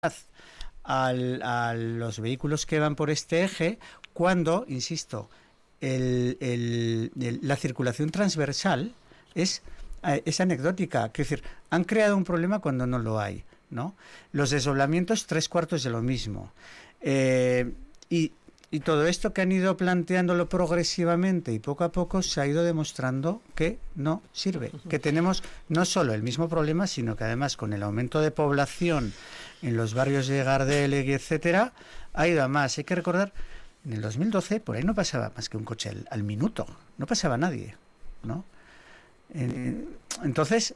a los vehículos que van por este eje cuando, insisto, la circulación transversal es anecdótica. Quiero decir, han creado un problema cuando no lo hay, ¿no? Los desdoblamientos, 3/4 de lo mismo. Y todo esto que han ido planteándolo progresivamente y poco a poco se ha ido demostrando que no sirve, que tenemos no solo el mismo problema, sino que además con el aumento de población en los barrios de Gardel, etcétera, ha ido a más. Hay que recordar, en el 2012 por ahí no pasaba más que un coche al minuto, no pasaba nadie, ¿no? Entonces,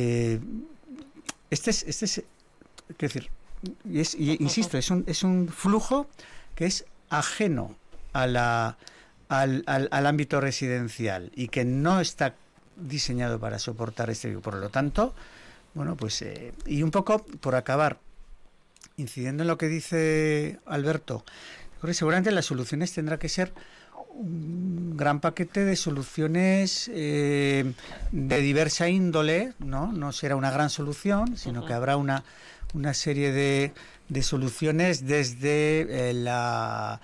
este es quiero decir, insisto, es un flujo que es ajeno al ámbito residencial y que no está diseñado para soportar este. Por lo tanto, bueno, pues y un poco por acabar, incidiendo en lo que dice Alberto, creo que seguramente las soluciones tendrá que ser un gran paquete de soluciones de diversa índole, ¿no? No será una gran solución, sino que habrá una serie de soluciones desde la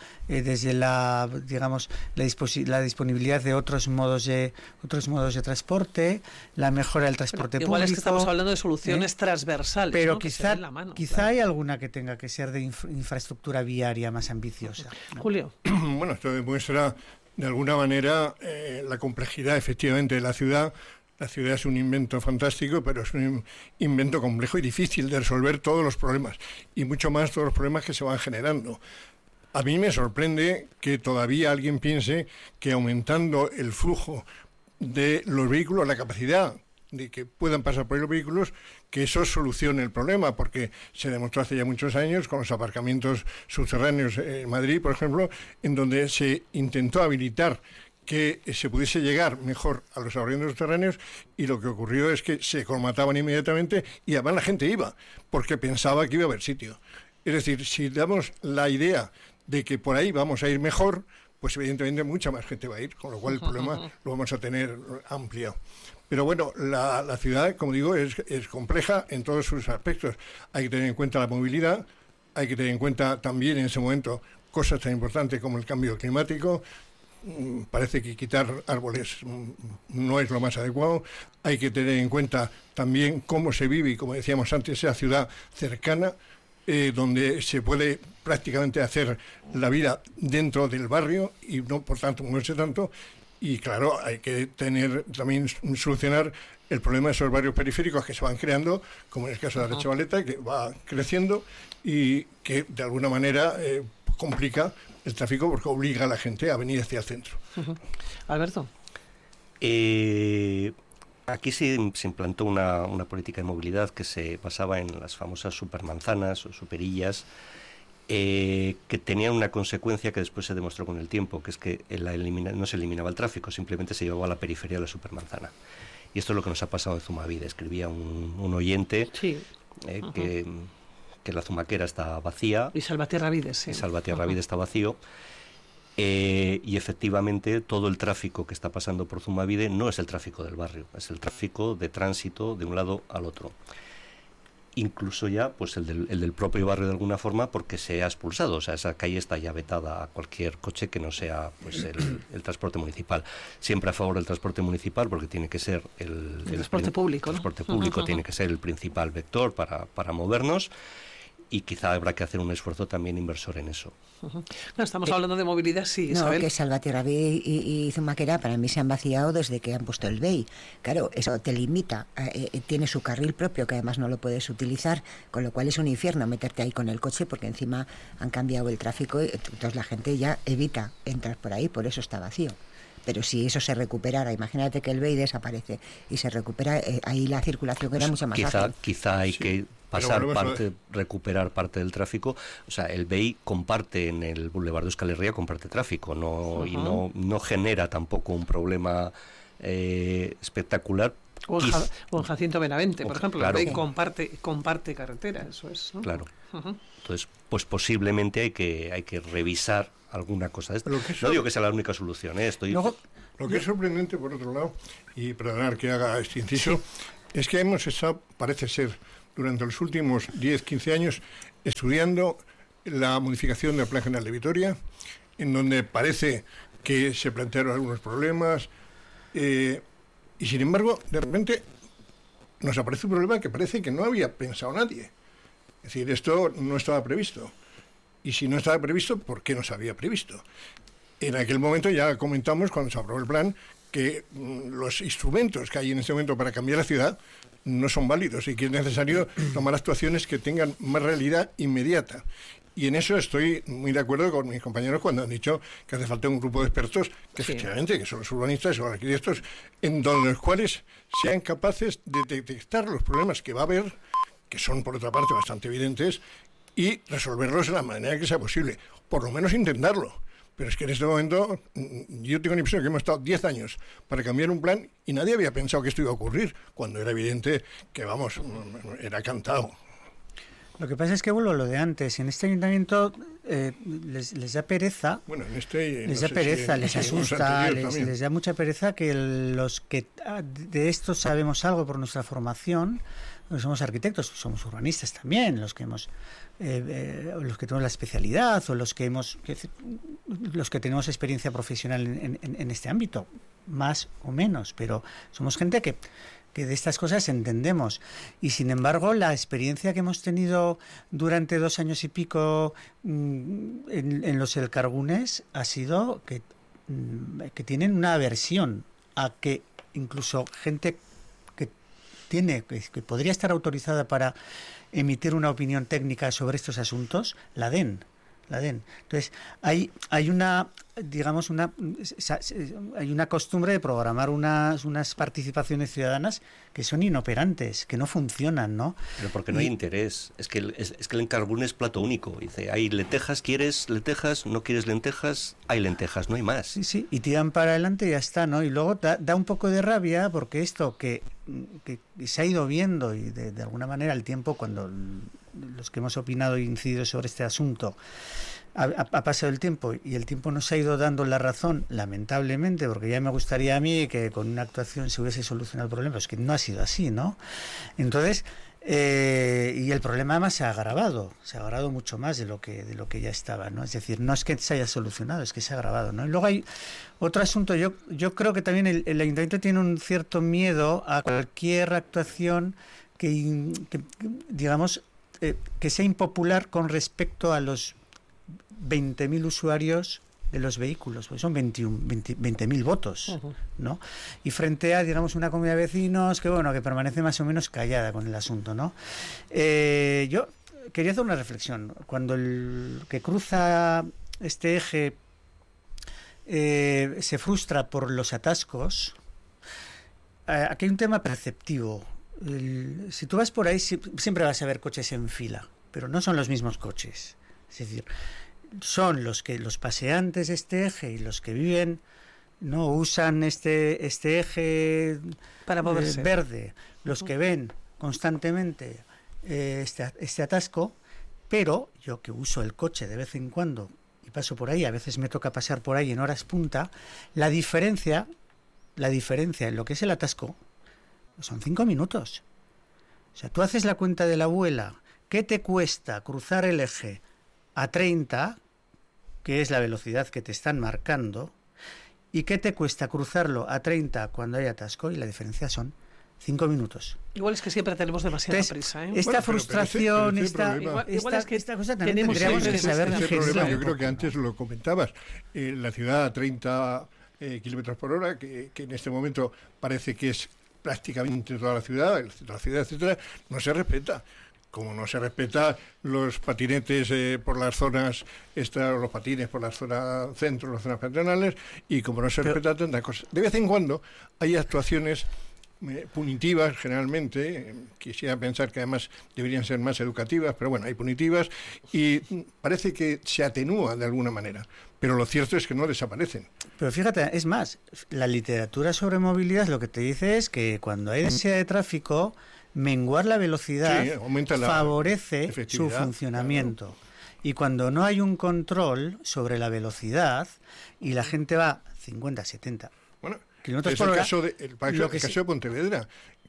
digamos la disponibilidad de otros modos de transporte, la mejora del transporte público. Igual es que estamos hablando de soluciones transversales, pero ¿no? quizá claro. Hay alguna que tenga que ser de infraestructura viaria más ambiciosa, ¿no? Julio. Bueno, esto demuestra de alguna manera la complejidad efectivamente de la ciudad. La ciudad es un invento fantástico, pero es un invento complejo y difícil de resolver todos los problemas, y mucho más todos los problemas que se van generando. A mí me sorprende que todavía alguien piense que aumentando el flujo de los vehículos, la capacidad de que puedan pasar por ahí los vehículos, que eso solucione el problema, porque se demostró hace ya muchos años con los aparcamientos subterráneos en Madrid, por ejemplo, en donde se intentó habilitar que se pudiese llegar mejor a los aparcamientos subterráneos, y lo que ocurrió es que se colmataban inmediatamente y además la gente iba, porque pensaba que iba a haber sitio. Es decir, si damos la idea de que por ahí vamos a ir mejor, pues evidentemente mucha más gente va a ir, con lo cual el problema lo vamos a tener amplio. Pero bueno, la ciudad, como digo, es compleja en todos sus aspectos. Hay que tener en cuenta la movilidad, hay que tener en cuenta también en ese momento cosas tan importantes como el cambio climático. Parece que quitar árboles no es lo más adecuado. Hay que tener en cuenta también cómo se vive, y como decíamos antes, esa ciudad cercana, donde se puede prácticamente hacer la vida dentro del barrio y no, por tanto, moverse tanto. Y claro, hay que también solucionar el problema de esos barrios periféricos que se van creando, como en el caso de la Chavaleta, que va creciendo y que de alguna manera complica el tráfico porque obliga a la gente a venir hacia el centro. Alberto. Aquí se implantó una política de movilidad que se basaba en las famosas supermanzanas o superillas, que tenían una consecuencia que después se demostró con el tiempo, que es que no se eliminaba el tráfico, simplemente se llevaba a la periferia de la supermanzana. Y esto es lo que nos ha pasado en Zumavide. Escribía un oyente que la Zumaquera está vacía. Y Salvatierra Vides, sí. Y Salvatierra Vides está vacío. Y efectivamente todo el tráfico que está pasando por Zumavide no es el tráfico del barrio, es el tráfico de tránsito de un lado al otro. Incluso ya pues el del propio barrio de alguna forma, porque se ha expulsado, o sea, esa calle está ya vetada a cualquier coche que no sea pues el transporte municipal. Siempre a favor del transporte municipal, porque tiene que ser el transporte público, ¿no? El transporte público tiene que ser el principal vector para movernos. Y quizá habrá que hacer un esfuerzo también inversor en eso. No, estamos hablando de movilidad, sí, no, Isabel. Que Salvatierra y Zumaquera para mí se han vaciado desde que han puesto el BEI. Claro, eso te limita. Tiene su carril propio, que además no lo puedes utilizar, con lo cual es un infierno meterte ahí con el coche, porque encima han cambiado el tráfico, entonces la gente ya evita entrar por ahí, por eso está vacío. Pero si eso se recuperara, imagínate que el BEI desaparece y se recupera, ahí la circulación era mucho más fácil. Quizá hay que recuperar parte del tráfico. O sea, el BEI comparte en el Boulevard de Euskal Herria, comparte tráfico, y no genera tampoco un problema espectacular. O en Jacinto Benavente, por ejemplo, claro, el BEI comparte carretera, eso es, ¿no? Claro. Entonces, pues posiblemente hay que revisar alguna cosa de esto. No digo que sea la única solución, Lo que es sorprendente, por otro lado, y perdonar que haga este inciso, es que hemos estado, parece ser, durante los últimos 10-15 años estudiando la modificación del Plan General de Vitoria, en donde parece que se plantearon algunos problemas, y sin embargo, de repente nos aparece un problema que parece que no había pensado nadie. Es decir, esto no estaba previsto. Y si no estaba previsto, ¿por qué no se había previsto? En aquel momento ya comentamos, cuando se aprobó el plan, que los instrumentos que hay en este momento para cambiar la ciudad no son válidos y que es necesario tomar actuaciones que tengan más realidad inmediata. Y en eso estoy muy de acuerdo con mis compañeros cuando han dicho que hace falta un grupo de expertos que efectivamente, que son los urbanistas y los arquitectos, en donde los cuales sean capaces de detectar los problemas que va a haber, que son por otra parte bastante evidentes, y resolverlos de la manera que sea posible. Por lo menos intentarlo. Pero es que en este momento yo tengo la impresión que hemos estado 10 años para cambiar un plan y nadie había pensado que esto iba a ocurrir, cuando era evidente que, vamos, era cantado. Lo que pasa es que vuelvo a lo de antes. En este ayuntamiento les da pereza. Bueno, en este les da pereza, les asusta, les da mucha pereza que los que de esto sabemos algo por nuestra formación, somos arquitectos, somos urbanistas también, los que hemos los que tenemos la especialidad o los que tenemos experiencia profesional en este ámbito, más o menos, pero somos gente que de estas cosas entendemos. Y sin embargo, la experiencia que hemos tenido durante 2 años y pico en los Elkargunes ha sido que tienen una aversión a que incluso gente que podría estar autorizada para emitir una opinión técnica sobre estos asuntos, la den. Entonces, hay una, digamos, hay una costumbre de programar unas participaciones ciudadanas que son inoperantes, que no funcionan, ¿no? Pero porque no hay interés. Es que el Encargún es plato único. Dice, hay lentejas, ¿quieres lentejas? ¿No quieres lentejas? Hay lentejas, no hay más. Sí, y tiran para adelante y ya está, ¿no? Y luego da un poco de rabia porque esto que se ha ido viendo y de alguna manera el tiempo, cuando los que hemos opinado e incidido sobre este asunto, ha pasado el tiempo y el tiempo nos ha ido dando la razón, lamentablemente, porque ya me gustaría a mí que con una actuación se hubiese solucionado el problema, es que no ha sido así, ¿no? Entonces, y el problema además se ha agravado mucho más de lo que ya estaba, ¿no? Es decir, no es que se haya solucionado, es que se ha agravado, ¿no? Y luego hay otro asunto, yo creo que también el ayuntamiento tiene un cierto miedo a cualquier actuación que digamos, que sea impopular con respecto a los 20.000 usuarios de los vehículos, pues son 20.000 votos, ¿no? Y frente a, digamos, una comunidad de vecinos que permanece más o menos callada con el asunto, ¿no? Yo quería hacer una reflexión. Cuando el que cruza este eje se frustra por los atascos, aquí hay un tema perceptivo. Si tú vas por ahí, siempre vas a ver coches en fila, pero no son los mismos coches. Es decir, son los paseantes de este eje y los que viven, no usan este eje para moverse, verde, los que ven constantemente este atasco. Pero yo, que uso el coche de vez en cuando y paso por ahí, a veces me toca pasar por ahí en horas punta, la diferencia en lo que es el atasco son 5 minutos. O sea, tú haces la cuenta de la abuela, ¿qué te cuesta cruzar el eje a 30, que es la velocidad que te están marcando, y qué te cuesta cruzarlo a 30 cuando hay atasco? Y la diferencia son 5 minutos. Igual es que siempre tenemos demasiada prisa, ¿eh? Esta frustración, esta cosa también tendríamos que saber digerirla. Yo creo que antes lo comentabas, la ciudad a 30 kilómetros por hora, que en este momento parece que es prácticamente toda la ciudad, etcétera, no se respeta. Como no se respeta los patinetes por las zonas, los patines por la zona centro, las zonas peatonales, y como no se respeta tantas cosas. De vez en cuando hay actuaciones punitivas, generalmente, quisiera pensar que además deberían ser más educativas, pero bueno, hay punitivas, y parece que se atenúa de alguna manera, pero lo cierto es que no desaparecen. Pero fíjate, es más, la literatura sobre movilidad lo que te dice es que cuando hay densidad de tráfico, menguar la velocidad favorece su funcionamiento. Claro. Y cuando no hay un control sobre la velocidad y la gente va 50, 70 kilómetros por hora... El caso de Pontevedra,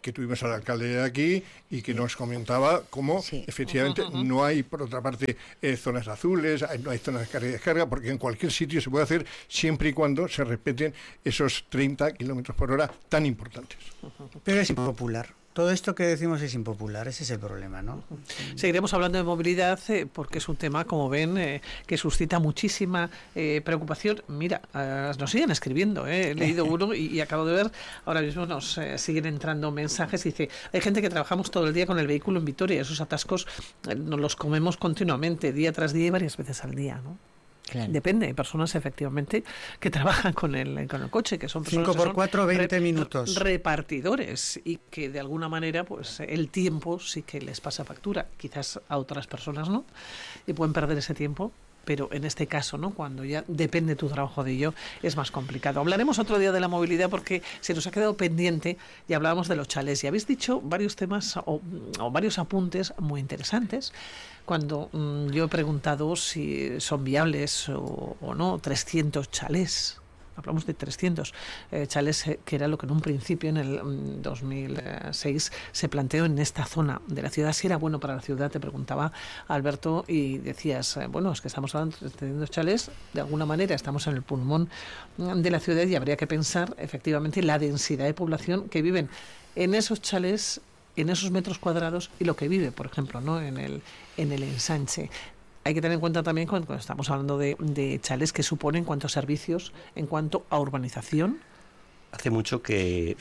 que tuvimos al alcalde de aquí y que nos comentaba cómo efectivamente no hay, por otra parte, zonas azules, no hay zonas de carga y descarga, porque en cualquier sitio se puede hacer siempre y cuando se respeten esos 30 kilómetros por hora tan importantes. Pero es impopular. Todo esto que decimos es impopular, ese es el problema, ¿no? Seguiremos hablando de movilidad porque es un tema, como ven, que suscita muchísima preocupación. Mira, nos siguen escribiendo, he leído uno y acabo de ver, ahora mismo nos siguen entrando mensajes. Dice, hay gente que trabajamos todo el día con el vehículo en Vitoria, esos atascos nos los comemos continuamente, día tras día y varias veces al día, ¿no? Claro. Depende, hay personas efectivamente que trabajan con el coche, que son personas 5 por 4, 20 minutos. Repartidores, y que de alguna manera pues el tiempo sí que les pasa factura, quizás a otras personas no, y pueden perder ese tiempo. Pero en este caso, ¿no?, cuando ya depende tu trabajo de ello, es más complicado. Hablaremos otro día de la movilidad porque se nos ha quedado pendiente y hablábamos de los chalés. Y habéis dicho varios temas o varios apuntes muy interesantes. Cuando yo he preguntado si son viables o no 300 chalés. Hablamos de 300 chalés, que era lo que en un principio, en el 2006, se planteó en esta zona de la ciudad. Si era bueno para la ciudad, te preguntaba Alberto, y decías, bueno, es que estamos hablando de 300 chalés, de alguna manera estamos en el pulmón de la ciudad y habría que pensar efectivamente la densidad de población que viven en esos chalés, en esos metros cuadrados, y lo que vive, por ejemplo, ¿no?, en el ensanche. Hay que tener en cuenta también cuando estamos hablando de chalés, que supone en cuanto a servicios, en cuanto a urbanización. Hace mucho que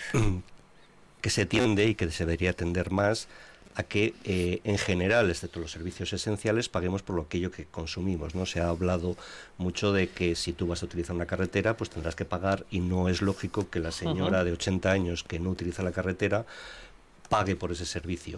se tiende y que se debería tender más a que en general, excepto los servicios esenciales, paguemos por aquello que consumimos, ¿no? Se ha hablado mucho de que si tú vas a utilizar una carretera, pues tendrás que pagar, y no es lógico que la señora de 80 años que no utiliza la carretera pague por ese servicio.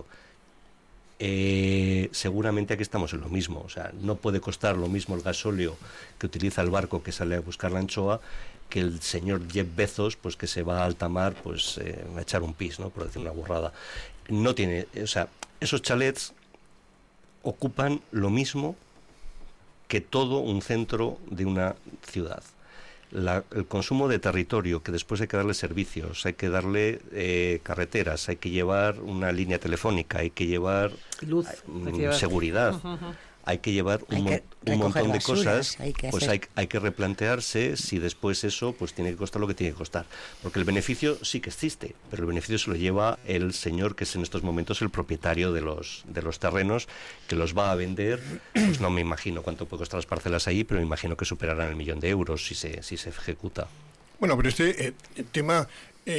Seguramente aquí estamos en lo mismo, o sea, no puede costar lo mismo el gasóleo que utiliza el barco que sale a buscar la anchoa que el señor Jeff Bezos, pues que se va a alta mar, pues a echar un pis, ¿no?, por decir una burrada. No tiene, o sea, esos chalets ocupan lo mismo que todo un centro de una ciudad. El consumo de territorio, que después hay que darle servicios, hay que darle carreteras, hay que llevar una línea telefónica, hay que llevar luz, seguridad, hay que llevar un montón de cosas, pues hay que replantearse si después eso pues tiene que costar lo que tiene que costar. Porque el beneficio sí que existe, pero el beneficio se lo lleva el señor que es en estos momentos el propietario de los terrenos, que los va a vender. Pues no me imagino cuánto puede costar las parcelas ahí, pero me imagino que superarán el 1.000.000 de euros si se ejecuta. Bueno, pero este tema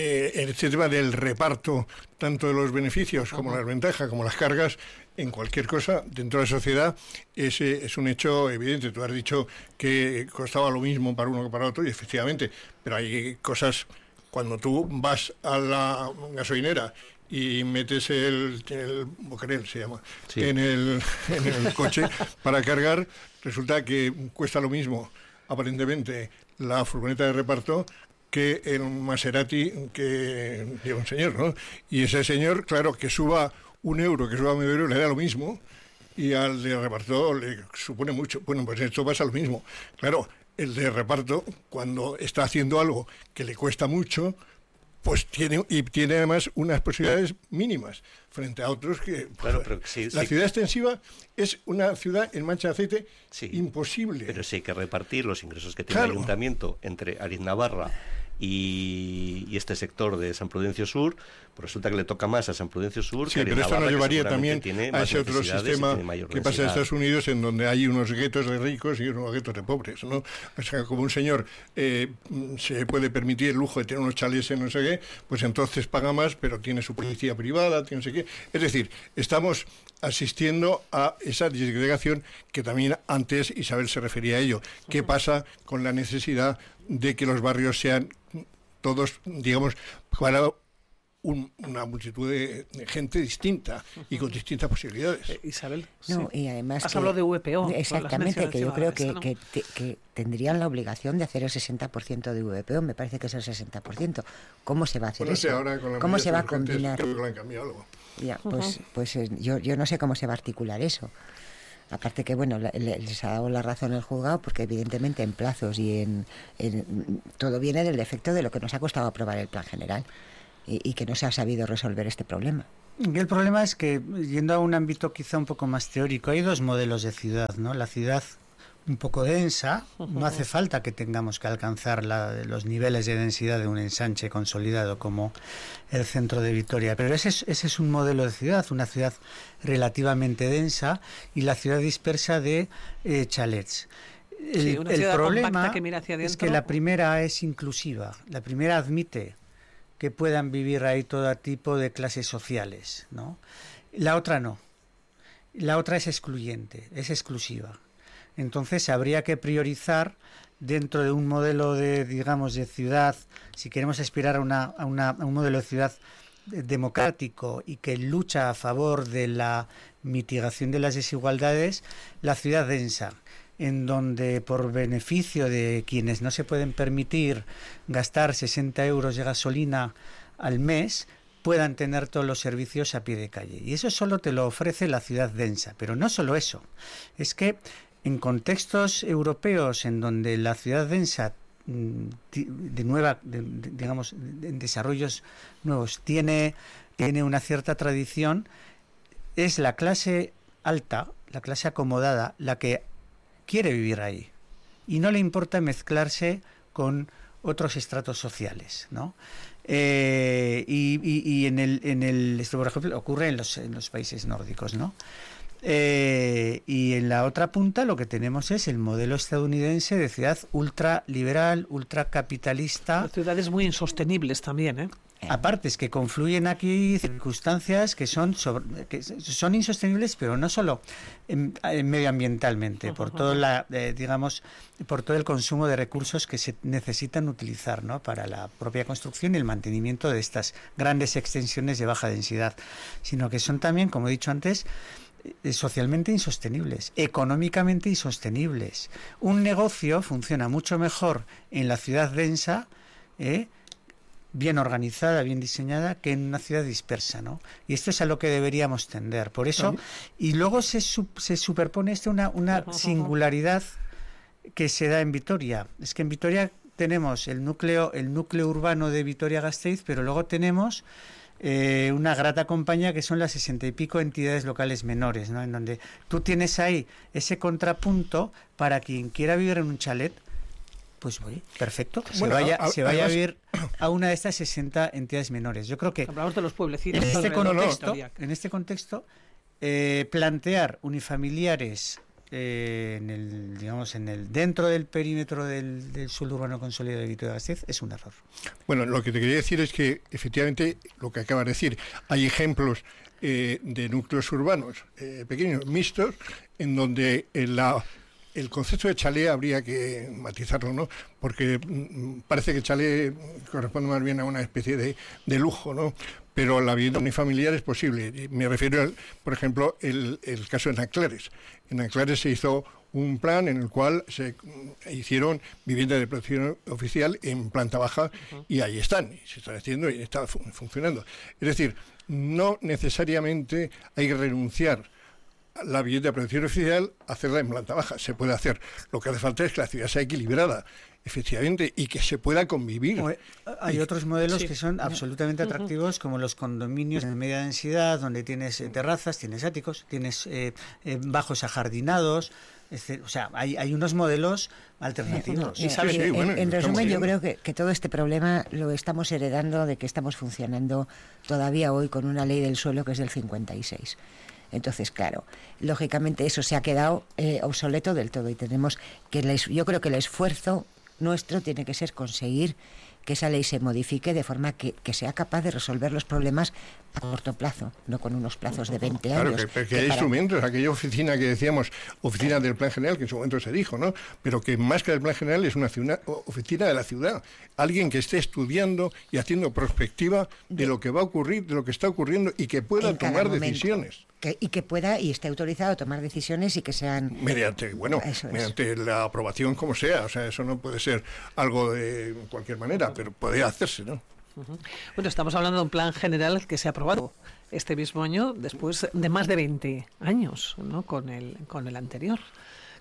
del reparto, tanto de los beneficios como las ventajas, como las cargas, en cualquier cosa dentro de la sociedad, es un hecho evidente. Tú has dicho que costaba lo mismo para uno que para otro, y efectivamente, pero hay cosas, cuando tú vas a la gasolinera y metes el bocarel, se llama, sí, en el coche para cargar, resulta que cuesta lo mismo, aparentemente, la furgoneta de reparto que en un Maserati que lleva un señor, ¿no? Y ese señor, claro, que suba €1, que suba €1, le da lo mismo, y al de reparto le supone mucho. Bueno, pues esto pasa lo mismo. Claro, el de reparto, cuando está haciendo algo que le cuesta mucho, pues tiene además unas posibilidades mínimas frente a otros que... Claro, pero sí, la ciudad extensiva es una ciudad en mancha de aceite imposible. Pero sí hay que repartir los ingresos que tiene el ayuntamiento entre Ariz-Navarra y este sector de San Prudencio Sur, pues resulta que le toca más a San Prudencio Sur. Sí, pero esto nos llevaría también a ese otro sistema que pasa en Estados Unidos, en donde hay unos guetos de ricos y unos guetos de pobres, ¿no? O sea, como un señor se puede permitir el lujo de tener unos chalés en no sé qué, pues entonces paga más, pero tiene su policía privada, tiene no sé qué. Es decir, estamos asistiendo a esa disgregación que también antes Isabel se refería a ello. ¿Qué pasa con la necesidad de que los barrios sean todos, digamos, para una multitud de gente distinta y con distintas posibilidades? Isabel, no, y además has hablado de VPO. Exactamente, que yo creo que tendrían la obligación de hacer el 60% de VPO, me parece que es el 60%. ¿Cómo se va a hacer eso? Ahora con ¿Cómo se va a combinar? Creo que lo han cambiado algo. Ya, pues yo no sé cómo se va a articular eso. Aparte que, bueno, les ha dado la razón el juzgado, porque evidentemente en plazos y en todo viene del defecto de lo que nos ha costado aprobar el plan general. y que no se ha sabido resolver este problema. Y el problema es que, yendo a un ámbito quizá un poco más teórico, hay dos modelos de ciudad, ¿no? La ciudad un poco densa, no hace falta que tengamos que alcanzar los niveles de densidad de un ensanche consolidado como el centro de Vitoria, pero ese es un modelo de ciudad, una ciudad relativamente densa, y la ciudad dispersa de chalets. El problema es que la primera es inclusiva, la primera admite que puedan vivir ahí todo tipo de clases sociales, ¿no? La otra no. La otra es excluyente, es exclusiva. Entonces habría que priorizar dentro de un modelo de, digamos, de ciudad, si queremos aspirar a un modelo de ciudad democrático y que lucha a favor de la mitigación de las desigualdades, la ciudad densa, en donde por beneficio de quienes no se pueden permitir gastar 60 euros de gasolina al mes, puedan tener todos los servicios a pie de calle. Y eso solo te lo ofrece la ciudad densa. Pero no solo eso, es que en contextos europeos en donde la ciudad densa digamos, en desarrollos nuevos tiene una cierta tradición, es la clase alta, la clase acomodada, la que quiere vivir ahí y no le importa mezclarse con otros estratos sociales, ¿no? Y esto, por ejemplo, ocurre en los países nórdicos, ¿no? Y en la otra punta lo que tenemos es el modelo estadounidense de ciudad ultraliberal, ultracapitalista. Ciudades muy insostenibles también, ¿eh? Aparte, es que confluyen aquí circunstancias que son insostenibles, pero no solo medioambientalmente, por todo por todo el consumo de recursos que se necesitan utilizar, ¿no? Para la propia construcción y el mantenimiento de estas grandes extensiones de baja densidad, sino que son también, como he dicho antes, socialmente insostenibles, económicamente insostenibles. Un negocio funciona mucho mejor en la ciudad densa, bien organizada, bien diseñada, que en una ciudad dispersa, ¿no? Y esto es a lo que deberíamos tender. Por eso, y luego se superpone una singularidad que se da en Vitoria. Es que en Vitoria tenemos el núcleo urbano de Vitoria-Gasteiz, pero luego tenemos una grata compañía que son las 60 y pico entidades locales menores, ¿no? En donde tú tienes ahí ese contrapunto para quien quiera vivir en un chalet. Pues oye, perfecto, se vaya a vivir a una de estas 60 entidades menores. Yo creo que hablamos de los pueblecitos. En este contexto, plantear unifamiliares dentro del perímetro del suelo urbano consolidado de Vitoria-Gasteiz es un error. Bueno, lo que te quería decir es que efectivamente lo que acabas de decir, hay ejemplos de núcleos urbanos pequeños, mixtos, en donde el concepto de chalet habría que matizarlo, ¿no? Porque parece que el chalet corresponde más bien a una especie de lujo, ¿no? Pero la vivienda unifamiliar es posible. Me refiero, por ejemplo, el caso de Nanclares. En Nanclares se hizo un plan en el cual se hicieron viviendas de protección oficial en planta baja y ahí están, y se están haciendo y está funcionando. Es decir, no necesariamente hay que renunciar la vivienda de protección oficial, hacerla en planta baja. Se puede hacer. Lo que hace falta es que la ciudad sea equilibrada, efectivamente, y que se pueda convivir. Hay otros modelos que son absolutamente atractivos, como los condominios de media densidad, donde tienes terrazas, tienes áticos, tienes bajos ajardinados. O sea, hay unos modelos alternativos. En resumen, yo creo que todo este problema lo estamos heredando de que estamos funcionando todavía hoy con una ley del suelo que es del 56. Entonces, claro, lógicamente eso se ha quedado obsoleto del todo y tenemos que yo creo que el esfuerzo nuestro tiene que ser conseguir que esa ley se modifique de forma que sea capaz de resolver los problemas a corto plazo, no con unos plazos de 20 años. Claro, que hay instrumentos, aquella oficina que decíamos, oficina del plan general, que en su momento se dijo, ¿no? Pero que más que del plan general es una oficina de la ciudad. Alguien que esté estudiando y haciendo prospectiva de lo que va a ocurrir, de lo que está ocurriendo y que pueda tomar decisiones. Y que pueda y esté autorizado a tomar decisiones y que sean... Mediante la aprobación como sea. O sea, eso no puede ser algo de cualquier manera, pero puede hacerse, ¿no? Bueno, estamos hablando de un plan general que se ha aprobado este mismo año, después de más de 20 años, ¿no? Con el anterior.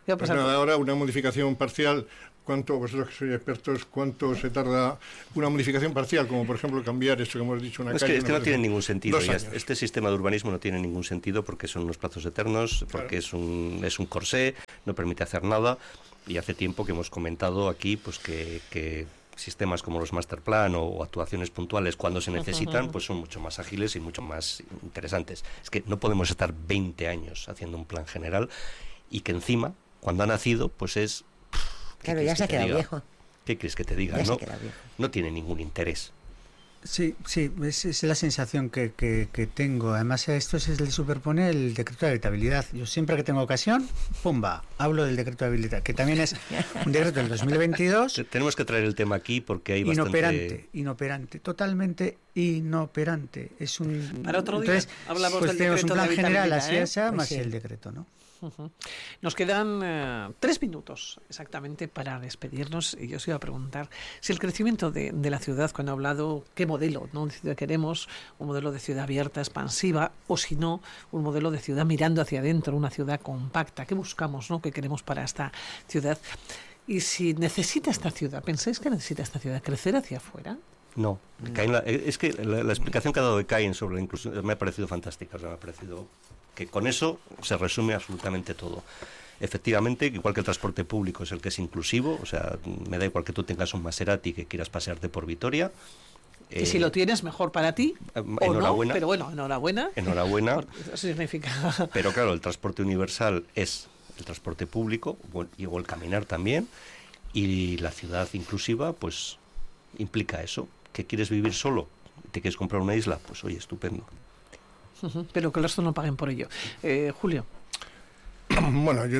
Pues nada, ahora una modificación parcial. ¿Cuánto, vosotros que sois expertos, cuánto se tarda una modificación parcial, como por ejemplo cambiar esto que hemos dicho, una calle? Es que no tiene ningún sentido. Ya, este sistema de urbanismo no tiene ningún sentido porque son unos plazos eternos, porque claro, es un corsé, no permite hacer nada, y hace tiempo que hemos comentado aquí pues que sistemas como los master plan o actuaciones puntuales cuando se necesitan pues son mucho más ágiles y mucho más interesantes. Es que no podemos estar 20 años haciendo un plan general y que encima, cuando ha nacido, pues es... Claro, ya se ha quedado viejo. ¿Qué crees que te diga? No tiene ningún interés. Sí, es la sensación que tengo. Además, a esto se le superpone el decreto de habitabilidad. Yo siempre que tengo ocasión, ¡pumba!, hablo del decreto de habitabilidad, que también es un decreto del 2022. Tenemos que traer el tema aquí porque hay inoperante, totalmente inoperante. Es un... Para otro día hablamos pues del decreto un plan de general, habitabilidad, así más el decreto, ¿no? Nos quedan 3 minutos exactamente para despedirnos y yo os iba a preguntar si el crecimiento de la ciudad, cuando he hablado qué modelo, ¿no?, de ciudad queremos, un modelo de ciudad abierta, expansiva, o si no, un modelo de ciudad mirando hacia adentro, una ciudad compacta, ¿qué buscamos, ¿no?, qué queremos para esta ciudad? Y si necesita esta ciudad, ¿pensáis que necesita esta ciudad crecer hacia afuera? No, es que la explicación que ha dado de Cain sobre la inclusión me ha parecido fantástica, me ha parecido que con eso se resume absolutamente todo. Efectivamente, igual que el transporte público es el que es inclusivo, o sea, me da igual que tú tengas un Maserati que quieras pasearte por Vitoria. Y si lo tienes, mejor para ti, enhorabuena, no, pero bueno, enhorabuena. Eso significa... Pero claro, el transporte universal es el transporte público, o el caminar también, y la ciudad inclusiva, pues, implica eso. ¿Que quieres vivir solo? ¿Te quieres comprar una isla? Pues oye, estupendo. Pero que el resto no paguen por ello. Julio. Bueno, yo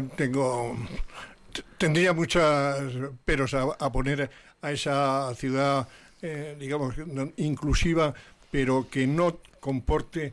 tendría muchas peros a poner a esa ciudad, digamos, inclusiva, pero que no comporte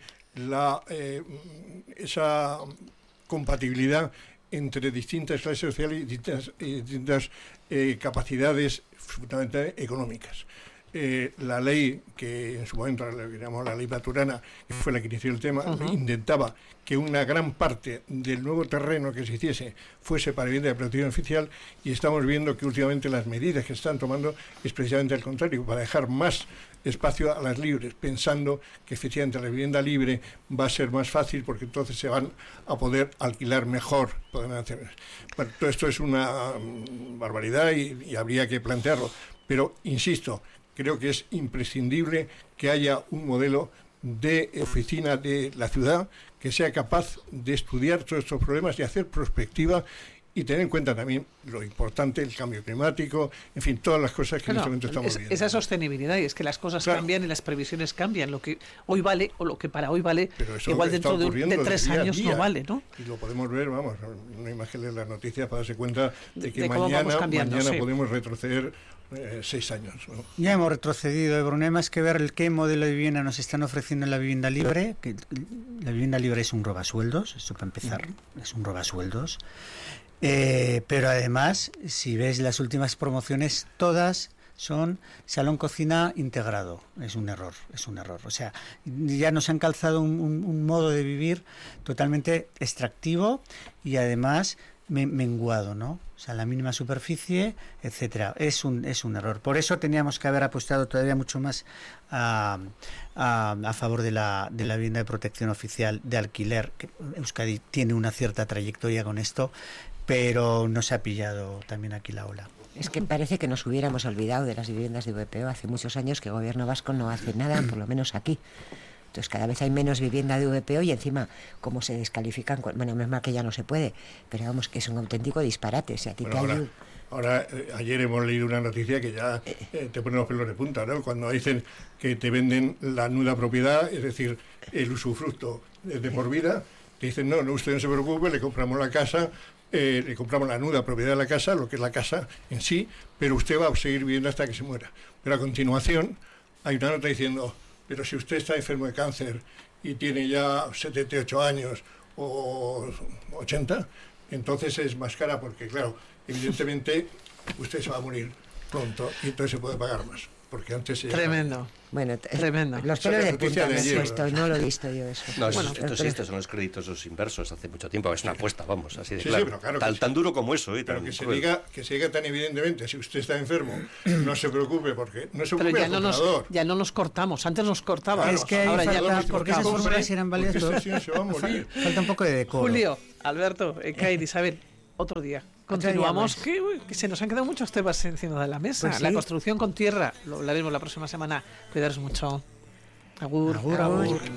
esa compatibilidad entre distintas clases sociales y distintas capacidades fundamentalmente económicas. La ley que en su momento la llamamos la ley Maturana, que fue la que inició el tema, intentaba que una gran parte del nuevo terreno que se hiciese fuese para vivienda de protección oficial, y estamos viendo que últimamente las medidas que se están tomando es precisamente al contrario, para dejar más espacio a las libres, pensando que efectivamente la vivienda libre va a ser más fácil porque entonces se van a poder alquilar mejor. Bueno, todo esto es una barbaridad y habría que plantearlo, pero insisto, creo que es imprescindible que haya un modelo de oficina de la ciudad que sea capaz de estudiar todos estos problemas y hacer prospectiva y tener en cuenta también lo importante, el cambio climático, en fin, todas las cosas que en este momento estamos viendo. Esa sostenibilidad, y es que las cosas cambian y las previsiones cambian. Lo que hoy vale o lo que para hoy vale, igual dentro de 3 años no vale, ¿no? Y lo podemos ver, vamos, no hay más que leer las noticias para darse cuenta de que mañana podemos retroceder 6 años, ¿no? Ya hemos retrocedido, Bruno. Hay más que ver qué modelo de vivienda nos están ofreciendo en la vivienda libre. Que la vivienda libre es un robasueldos, eso para empezar, es un robasueldos. Pero además, si ves las últimas promociones, todas son salón cocina integrado. Es un error. O sea, ya nos han calzado un modo de vivir totalmente extractivo y además menguado, ¿no? O sea, la mínima superficie, etcétera. Es un error. Por eso teníamos que haber apostado todavía mucho más a favor de la vivienda de protección oficial de alquiler, que Euskadi tiene una cierta trayectoria con esto, pero nos ha pillado también aquí la ola. Es que parece que nos hubiéramos olvidado de las viviendas de VPO. Hace muchos años que el gobierno vasco no hace nada, por lo menos aquí. Entonces cada vez hay menos vivienda de VPO y encima, como se descalifican, bueno, menos mal que ya no se puede, pero vamos, que es un auténtico disparate. Si a ti Ahora, ayer hemos leído una noticia que ya te pone los pelos de punta, ¿no? Cuando dicen que te venden la nuda propiedad, es decir, el usufructo de por vida, te dicen, no, usted no se preocupe, le compramos la casa, le compramos la nuda propiedad de la casa, lo que es la casa en sí, pero usted va a seguir viviendo hasta que se muera. Pero a continuación hay una nota diciendo, pero si usted está enfermo de cáncer y tiene ya 78 años o 80, entonces es más cara porque, claro, evidentemente usted se va a morir pronto y entonces se puede pagar más. Porque antes se Tremendo. Bueno, Tremendo. Los Esa pelos es la de punta noticia de me he ayer. puesto, no lo he visto yo eso. No, Bueno, esto existe, son los créditos esos inversos hace mucho tiempo, es una apuesta, vamos, así de Sí, claro. pero claro Tan, que sí. tan duro como eso, Pero tan que se cruel. diga tan evidentemente, si usted está enfermo, no se preocupe, porque no se Pero preocupe ya no nos cortamos. Antes nos cortábamos. Claro, Es que ahí ahora ya falta, nos porque esas cortamos. fórmulas eran válidas, porque pero este señor se va a morir. falta un poco de decoro. Julio, Alberto, Kairi, Isabel, otro día. Continuamos, día que se nos han quedado muchos temas encima de la mesa. Pues La sí. construcción con tierra, lo hablaremos la próxima semana. Cuidaros mucho. Agur. Agur, agur.